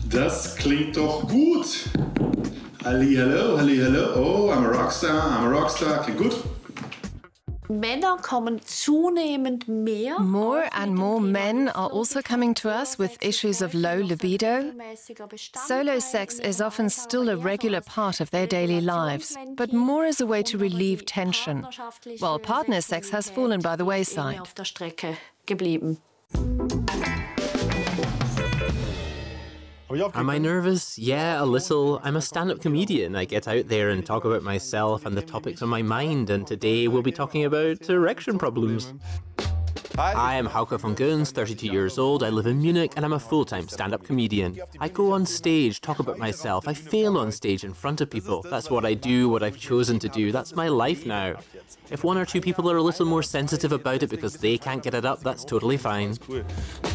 Das klingt doch gut. Hallo, hallo. Oh, I'm a rockstar. Klingt gut. Männer kommen zunehmend mehr. More and more men are also coming to us with issues of low libido. Solo sex is often still a regular part of their daily lives, but more as a way to relieve tension, while partner sex has fallen by the wayside. Am I nervous? Yeah, a little. I'm a stand-up comedian. I get out there and talk about myself and the topics on my mind, and today we'll be talking about erection problems. I am Hauke von Goens, 32 years old, I live in Munich, and I'm a full-time stand-up comedian. I go on stage, talk about myself, I fail on stage in front of people. That's what I do, what I've chosen to do, that's my life now. If one or two people are a little more sensitive about it because they can't get it up, that's totally fine.